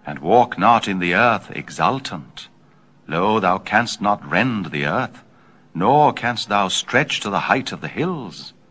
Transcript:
and walk not in the earth exultant. Lo, thou canst not rend the earth, nor canst thou stretch to the height of the hills.